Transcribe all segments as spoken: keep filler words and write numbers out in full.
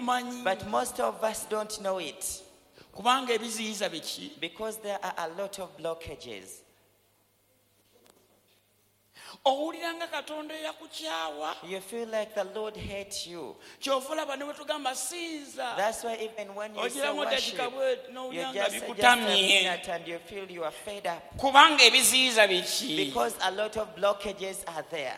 temumanyi. But most of us don't know it. Kubanga ebiziyiza biki? Because there are a lot of blockages. Owuliranga Katonda yakukyawa. You feel like the Lord hates you. Kyova olaba ne bwe tugamba sinza. That's why even when you say Ogiramu worship, eddakiika bwe you n'owuliranga just, just a bikutamye. minute and you feel you are fed up. Kubanga ebiziyiza biki? Because a lot of blockages are there.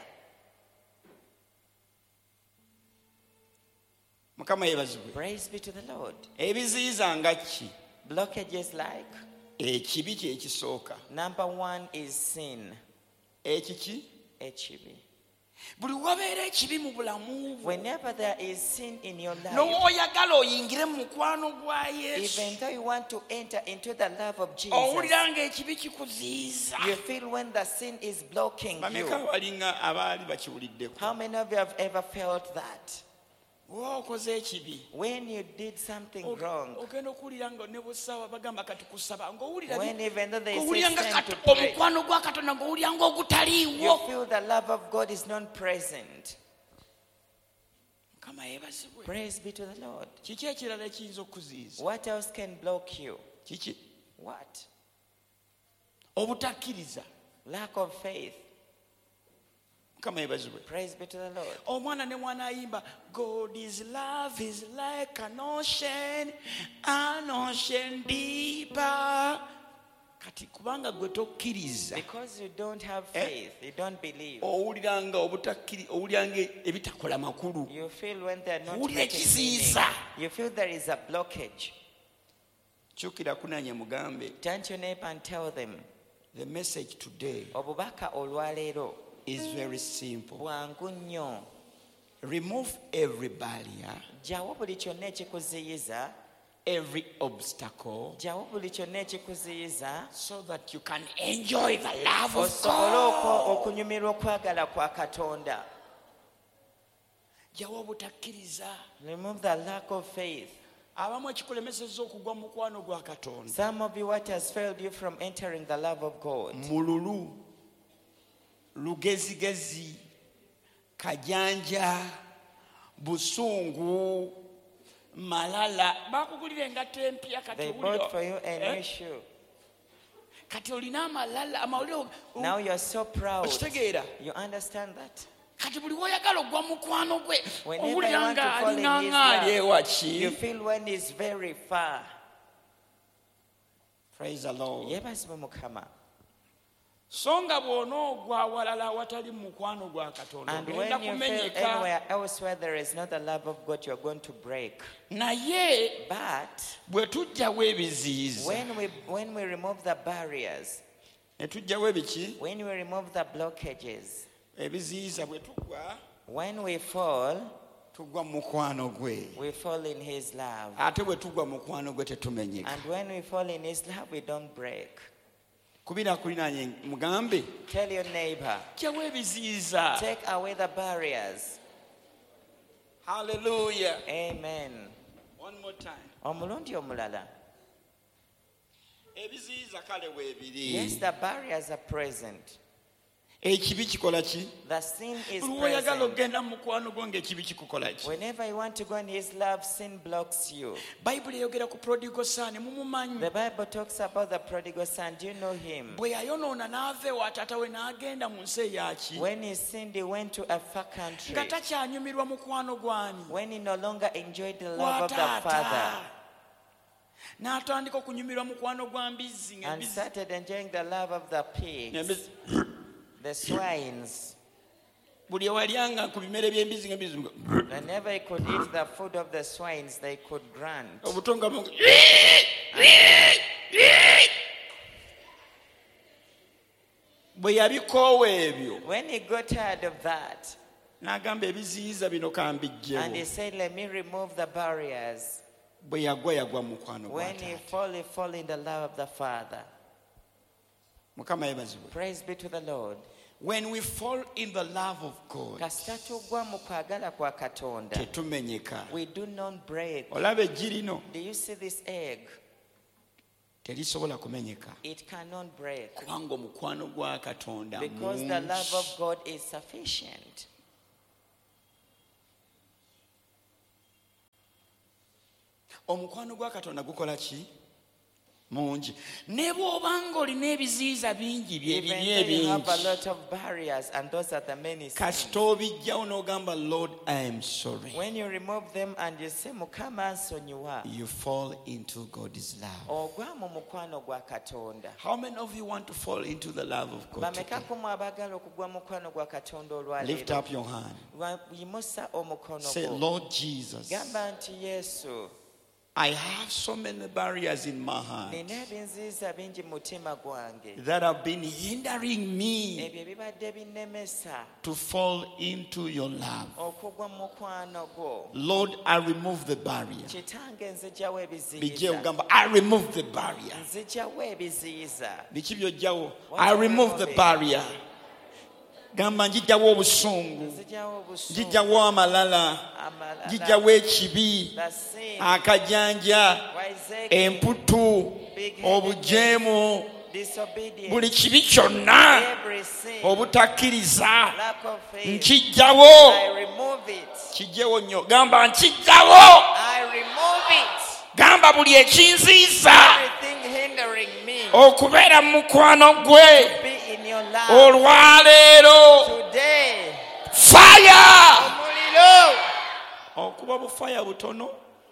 Mukama yebazibwe. Praise be to the Lord. Ebiziyiza nga ki? Blockages like, Ekibi kye kisooka. number one is sin. Ekiki? Echibi. Buli wabeera ekibi mu bulamu bwo. Whenever there is sin in your life, n'oyagala oyingire mu mukwano gwa Yesu. even though you want to enter into the love of Jesus, Owuliranga ekibi kikuziyiza. you feel when the sin is blocking Bameka you. balinga abaali bakiwuliddeko. How many of you have ever felt that? Bw'oba okoze ekibi. When you did something wrong, Ogenda okuwulira nga ne busaba bagamba kati kusaba ng'owulira when even though they say owulira nga stand to Kato- pray, omukwano gwa Katonda ng'owulira you ng'ogutaliiwo. feel the love of God is not present. Mukama yeebazibwe. Praise be to the Lord. Kiki ekirala ekiyinza okuziyiza? What else can block you? Kiki? What? Obutakkiriza. Lack of faith. Mukama yeebazibwe. Praise be to the Lord. Omwana ne mwana ayimba, God is love is like an ocean, an ocean deeper. Kati kubanga gwe tokkiriza, Because you don't have faith, you don't believe. owuliranga obutakkiri owuliranga ebitakola makulu. You feel when they're not Owulira making meaning. ekiziyiza. You feel there is a blockage. Kyukira kunanya mugambe, Turn to your neighbor and tell them, the message today obubaka olwaleero is very simple. bwangu nnyo. Remove every barrier, Gyawo buli kyonna ekikuziyiza, every obstacle, gyawo buli kyonna ekikuziyiza, so that you can enjoy the love of osobole okwo- God. okunyumirwa okwagala kwa Katonda. Gyawo obutakkiriza. Remove the lack of faith. Abamu ekikulemesezza okugwa mu mukwano gwa Katonda. Some of you, what has failed you from entering the love of God? Mululu, lugezigezi, kajanja, busungu, malala. Bakugulira engatto empya kati They owulira- bought for you a Eh? new shoe. Kati olina amalala amawulire. Now you're so proud. Okitegeera? You understand that? Kati buli woyagala ogwa mukwano gwe Whenever you owulira want to nga fall in alina his ngaali love, ewaki. you feel when he's very far. Praise the Lord. Yebazibwe Mukama. So nga bw'onoogwa awalala awatali mu mukwano gwa Katonda And ogenda when you feel kumenyeka. anywhere else where there is not the love of God, you're going to break. Naye But bwe tujjawo ebiziyiza when we when we remove the barriers, ne tujjawo ebiki when we remove the blockages, ebiziyiza bwe tugwa when we fall, tugwa mu mukwano gwe, we fall in his love. ate bwe tugwa mu mukwano gwe tetumenyeka. And when we fall in his love, we don't break. Kubira kulinaanye mugambe Tell your neighbor, jjawo ebiziyiza. take away the barriers. Hallelujah. Amen. One more time. Omulundi omulala. Ebiziyiza kale weebiri. Yes, the barriers are present. Ekibi kikola ki? The sin is Buli woyagala present. okgenda mu mukwano gwo ng'ekibi kikukola ki? Whenever you want to go in his love, sin blocks you. Bayibuli eyogera ku prodigal son, mumumanyi. The Bible talks about the prodigal son. Do you know him? Bwe yayonoona n'ava ewa taata we n'agenda mu nsi eyaki. When he sinned, he went to a far country. Nga takyanyumirwa mukwano gwani. When he no longer enjoyed the Gwa love of the taata. Father N'atandika okunyumirwa mukwano gwa mbizzi and ng'embizzi. started enjoying the love of the pigs, ng'embizzi- the swines. Buli ewalyanga ku bimere by'embizzi ng'embizzi nga- Whenever he could eat the food of the swines, they could grunt. obuto nga mu- bwe yabikoowa ebyo When he got tired of that, n'agamba ebiziyiza bino and he kambijjewo. said, let me remove the barriers. Bwe yagwa yagwa mu mukwano gwa When he taata. fall, he fall in the love of the Father. Mukama yebazibwe. Praise be to the Lord. When we fall in the love of God, Kasita tugwa mu kwagala kwa Katonda, tetumenyeka. we do not break. Olaba eggi lino Do you see this egg? terisobola kumenyeka It cannot break kubanga omukwano gwa Katonda because the love mungi. of God is sufficient. omukwano gwa Katonda gukola ki? Mungi. Ne bw'obanga olina ebiziyiza bingi Even byebibi though you have a ebingi lot of barriers, and those are the many sins. kasita obijjawo n'ogamba Lord I am sorry, When you remove them and you say, Mukama nsonyiwa, you fall into God's love. ogwa mu mukwano gwa Katonda. How many of you want to fall into the love of God today? Bameka ku mwabagala okugwa mu mukwano gwa Katonda Lift olwaleero? up your hand. Wa- yimusa omukono Say, gwo. Lord Jesus, Gamba nti Yesu, I have so many barriers in my heart nina ebinziiza bingi mu mutima gwange. that have been hindering me Ebyo ebibadde binnemesa to fall into your love. okugwa mu mukwano gwo. Lord, I remove the barrier. Kitange nzigyawo Bijje ebiziyiza. ogamba, I remove the barrier. Nzigyawo ebiziyiza. Biki by'ojjawo? I remove the barrier. Gamba njijjawo obusungu, Nzigyawo obusungu, njijjawo amalala, amalala, njijjawo ekibi, the sin, akajanja, wiseacre, emputu, obujeemu, disobedience, buli kibi kyonna every sin, obutakkiriza lack of faith. nkijjawo. I remove it. Kijjewo nnyo. Gamba nkijjawo. I remove it. Gamba buli ekinziiza Everything hindering me okubeera mu mukwano gwe be in your love. olwaleero. Today, Fire! omuliro. Okuba bufaya butono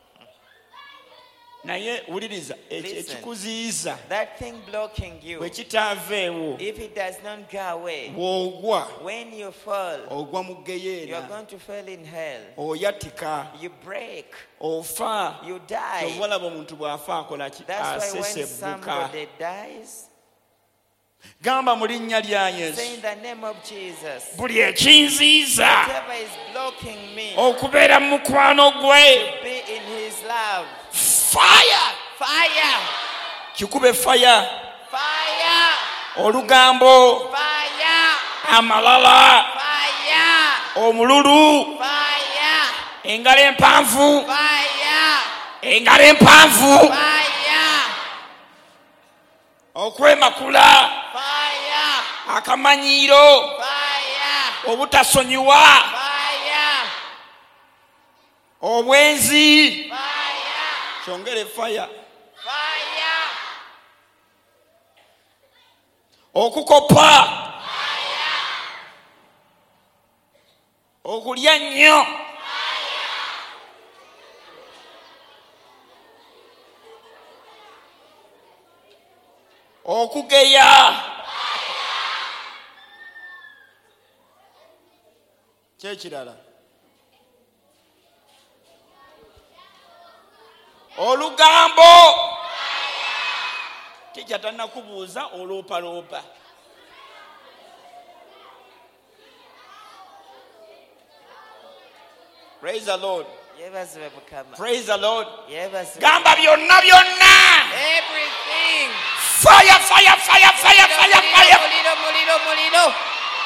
naye wuliriza Listen. ekikuziyiza That thing blocking you, bwe kitaaveewo if it does not go away, bw'ogwa when you fall, ogwa mu you are geyeena, going to fall in hell. oyatika, You break, ofa. you die. Obalaba omuntu bw'afa akola ki? That's why when Asesebbuka. somebody dies, Gamba mu linnya lya Yesu say in the name of Jesus, buli ekinziiza whatever is blocking me okubeera mu mukwano gwe. be in his love. Fire! Fire! Kikube fire. Fire! Olugambo, Fire! amalala, Fire! omululu, Fire! engalo empanvu, Fire! engalo empanvu, Fire! okwemakula, Fire! akamanyiiro, Fire! obutasonyiwa, Fire! obwenzi. Fire! Kyongere fire. Fire! Okukopa, okulya nnyo, okugeya, kyekirala, olugambo, tijja tannakubuuza oloopaloopa. Praise the Lord. Yebazibwe Mukama. Praise the Lord. Yebazibwe. Gamba byonna byonna. Everything. Fire, fire, fire, fire, fire, fire. Muliro, muliro, muliro.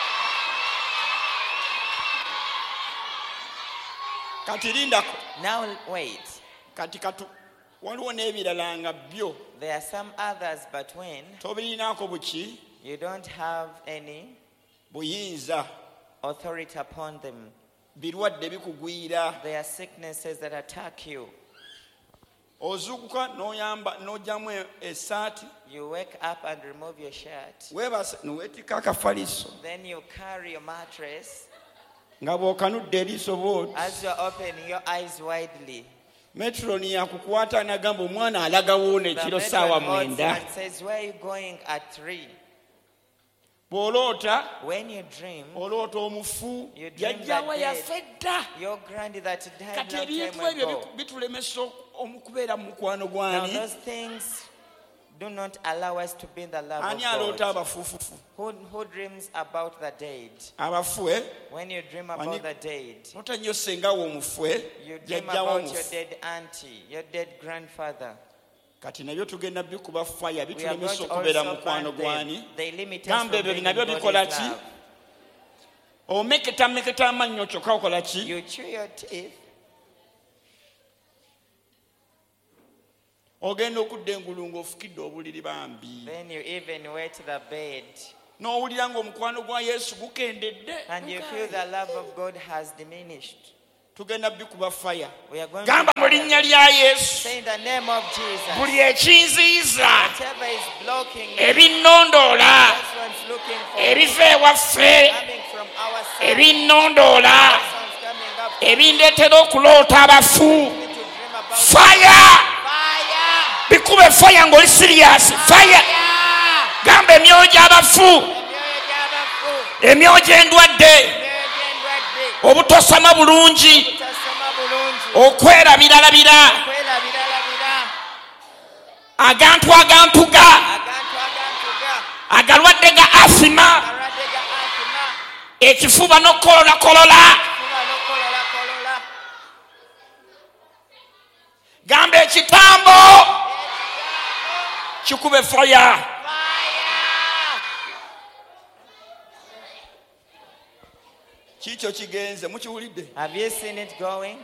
Kati lindako. Now wait. Kati katu. Waliwo n'ebirala nga byo. There are some others, but when Tobirinaako buki you don't have any buyinza. authority upon them, Birwadde bikugwira. there are sicknesses that attack you. Ozuukuka n'oyamba n'ojjamu essaati. You wake up and remove your shirt. Weebase n'oweetikka akafaliso. Then you carry your mattress. Nga bw'okanudde eriiso bw'oti. As you are opening your eyes widely, Metroni yakukwata n'agamba omwana alagawo the n'ekiro matron ssaawa holds mwenda. and says, "Where are you going at three?" Bw'oloota, When you dream, oloota omufu. You dream Jjajjaawe that yafa edda. your granny that died Kati long ebintu time ebyo ago. bitulemesa okubeera mu mukwano Now gwani. those things do not allow us to be in the love Ani of aloota God. abafuufufu? Who, who dreams about the dead? Abafu, eh? When you dream about Ani- the dead, Loota nnyo senga wo omufu, eh? you dream Jjajjaawo about your omufu. dead auntie, your dead grandfather. Kati nabyo tugenda bikuba faya We are going bitulemesa to okubeera mu also mukwano burn them. gwani. They limit us Gamba from ebyo being in nabyo God's bikola ki? love. Omeketa meketa amannyo kyokka okola ki? You chew your teeth. Ogenda okudda engulu ng'ofukidde obuliri bambi. Then you even wet the bed. N'owulira ng'omukwano gwa Yesu gukendedde. And you feel the love of God has diminished. tugenda bikuba fire. We are going Gamba to mu linnya lya Yesu. say in the name of Jesus. Buli ekinziiza, Whatever is blocking me, ebinnondoola, this one's looking for ebiva ewaffe, coming from our side. ebinnondoola, This one's coming up ebindeetera okuloota abafu. to dream about Fire! fire. Bikube fire ng'oli serious. Fire! Gamba emyoyo gy'abafu, emyoyo gy'endwadde, obutosama bulungi, okwerabiralabira, agantu agantuga, agalwadde ga asima, ekifuba n'okukololakolola. Gamba ekitambo kikube fire. Kikyo kigenze mukiwulidde? Have you seen it going?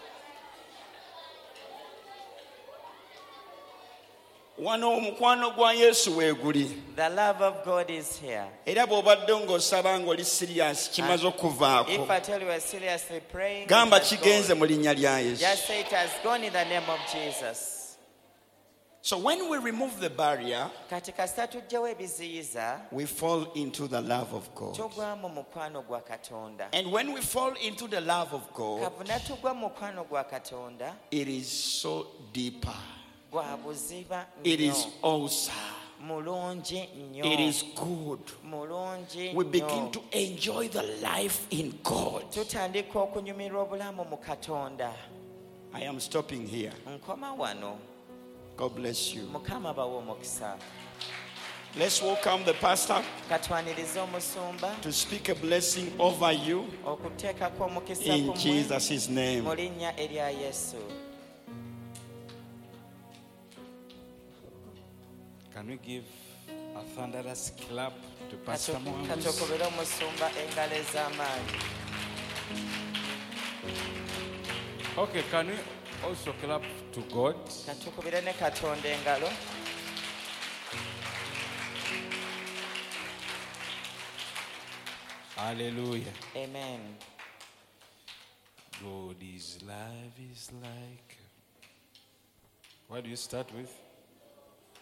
Wano omukwano gwa Yesu weeguli. The love of God is here. Era bw'obadde ng'osaba ng'oli serious kimaze If okuvaako. I tell you we're seriously praying, Gamba it has kigenze gone. mu linnya lya Yesu. Just say it has gone in the name of Jesus. So when we remove the barrier, Katika satujjawo ebiziyiza, we fall into the love of God. tugwa mu mukwano gwa Katonda. And when we fall into the love of God, Kavuna tugwa mu mukwano gwa Katonda, it is so deeper. gwa buziba It is nnyo, awesome. mulungi nnyo, It is good. mulungi We begin nnyo. to enjoy the life in God. Tutandika okunyumirwa obulamu mu Katonda. I am stopping here. Nkoma wano. God bless you. Mukama bawe omukisa. Let's welcome the pastor Katwanirize omusumba to speak a blessing over you okuteekako omukisa in kumwe Jesus' name. mu linnya erya Yesu. Can we give a thunderous clap to Pastor Mohammed? Katokobera omusumba engalo ez'amaanyi. Okay, can we also clap to God? Katukubire ne Katonda engalo. Hallelujah. Amen. God is love is like. What do you start with?